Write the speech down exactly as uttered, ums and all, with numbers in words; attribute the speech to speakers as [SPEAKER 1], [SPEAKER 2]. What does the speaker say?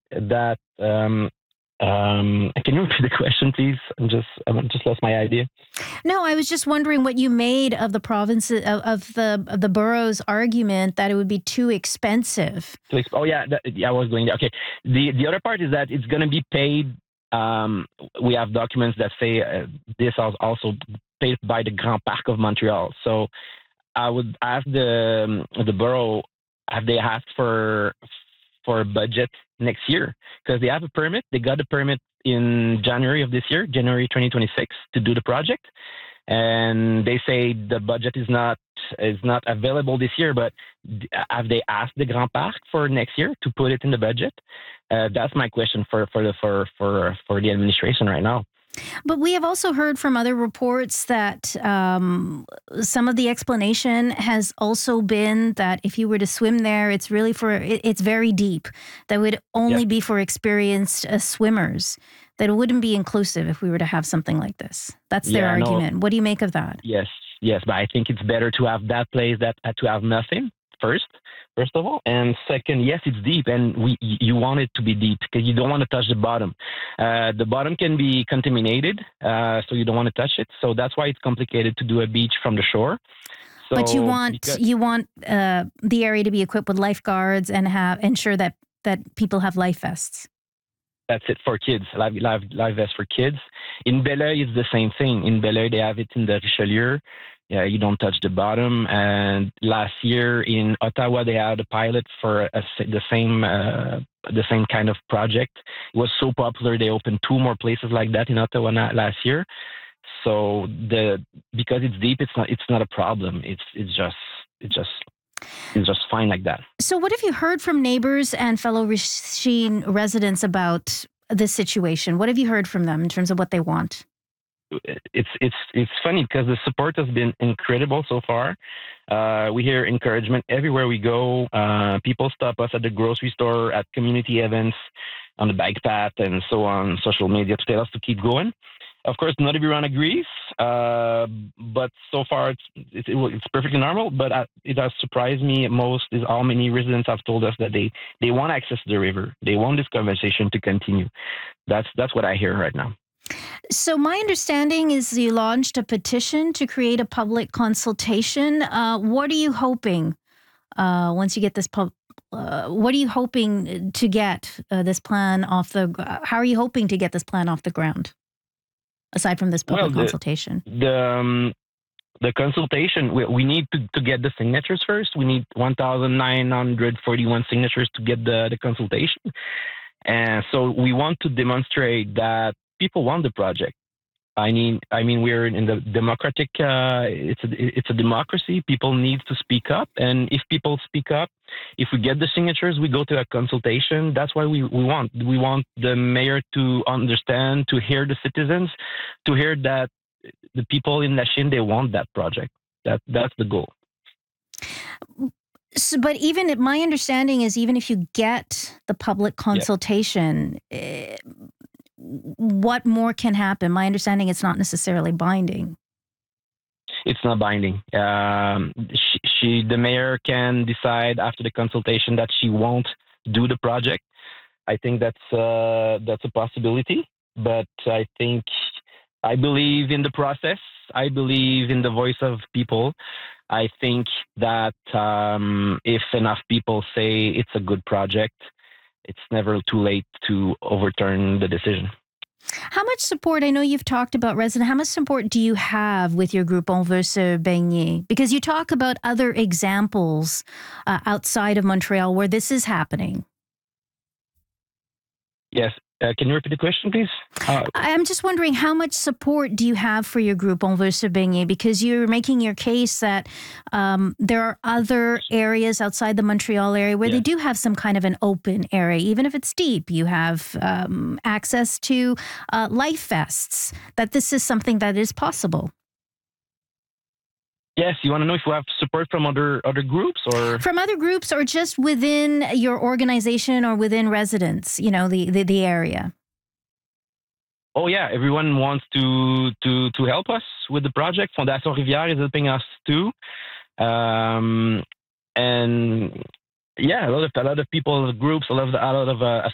[SPEAKER 1] that um, um, can you repeat the question, please? I'm just I just lost my idea.
[SPEAKER 2] No, I was just wondering what you made of the province of, of the of the borough's argument that it would be too expensive.
[SPEAKER 1] To exp- oh yeah, that, yeah, I was going there. Okay. The the other part is that it's going to be paid. Um, we have documents that say uh, this is also paid by the Grand Parc of Montreal. So I would ask the um, the borough, have they asked for for a budget next year, because they have a permit. They got a permit in January of this year, January twenty twenty-six, to do the project, and they say the budget is not is not available this year. But have they asked the Grand Parc for next year to put it in the budget? Uh, that's my question for for the for for for the administration right now.
[SPEAKER 2] But we have also heard from other reports that um, some of the explanation has also been that if you were to swim there, it's really for, it, it's very deep. That would only
[SPEAKER 1] Yeah.
[SPEAKER 2] be for experienced uh, swimmers. That it wouldn't be inclusive if we were to have something like this. That's their
[SPEAKER 1] Yeah, no,
[SPEAKER 2] argument. What do you make of that?
[SPEAKER 1] yes, yes, but I think it's better to have that place that uh, to have nothing first, first of all, and second, yes, it's deep, and we you want it to be deep because you don't want to touch the bottom. Uh, the bottom can be contaminated, uh, so you don't want to touch it. So that's why it's complicated to do a beach from the shore. So
[SPEAKER 2] But you want
[SPEAKER 1] because,
[SPEAKER 2] you want uh, the area to be equipped with lifeguards and have ensure that that people have life vests.
[SPEAKER 1] that's it for kids, live, live, live vest for kids. In Belleuil, it's the same thing. In Belleuil, they have it in the Richelieu. Yeah, you don't touch the bottom. And last year in Ottawa, they had a pilot for a, the same uh, the same kind of project. It was so popular, they opened two more places like that in Ottawa last year. So the because it's deep, it's not it's not a problem. It's it's just it's just it's just fine like that.
[SPEAKER 2] So what have you heard from neighbors and fellow Racine residents about this situation? What have you heard from them in terms of what they want?
[SPEAKER 1] It's it's it's funny because the support has been incredible so far. Uh, we hear encouragement everywhere we go. Uh, people stop us at the grocery store, at community events, on the bike path, and so on social media to tell us to keep going. Of course, not everyone agrees, uh, but so far it's, it's it's perfectly normal. But uh, it has surprised me most is how many residents have told us that they, they want access to the river. They want this conversation to continue. That's that's what I hear right now.
[SPEAKER 2] So my understanding is you launched a petition to create a public consultation. Uh, what are you hoping uh, once you get this pub? Uh, what are you hoping to get uh, this plan off the? Uh, how are you hoping to get this plan off the ground? Aside from this public
[SPEAKER 1] Well, the,
[SPEAKER 2] consultation,
[SPEAKER 1] the um, the consultation we, we need to, to get the signatures first. We need one thousand nine hundred forty-one signatures to get the the consultation, and so we want to demonstrate that people want the project. I mean, I mean, we're in the democratic. Uh, it's a it's a democracy. People need to speak up, and if people speak up, if we get the signatures, we go to a consultation. That's what we, we want. We want the mayor to understand, to hear the citizens, to hear that the people in Lachine, they want that project. That that's the goal.
[SPEAKER 2] So, but even my understanding is, even if you get the public consultation. Yeah. Uh, what more can happen? My understanding, it's not necessarily binding.
[SPEAKER 1] It's not binding. Um, she, she, the mayor can decide after the consultation that she won't do the project. I think that's uh, that's a possibility. But I think I believe in the process. I believe in the voice of people. I think that um, if enough people say it's a good project, it's never too late to overturn the decision.
[SPEAKER 2] How much support, I know you've talked about resident, how much support do you have with your group On Veut Se Baigner? Because you talk about other examples uh, outside of Montreal where this is happening.
[SPEAKER 1] Yes. Uh, can you repeat the question, please? Uh,
[SPEAKER 2] I'm just wondering, how much support do you have for your group On Veut Se Baigner? Because you're making your case that um, there are other areas outside the Montreal area where yeah. they do have some kind of an open area. Even if it's deep, you have um, access to uh, life vests, that this is something that is possible.
[SPEAKER 1] Yes, you want to know if we have support from other other groups or
[SPEAKER 2] from other groups or just within your organization or within residents, you know, the, the, the area.
[SPEAKER 1] Oh yeah, everyone wants to to to help us with the project. Fondation Rivière is helping us too, um, and yeah, a lot of a lot of people, groups, a lot of a lot of uh,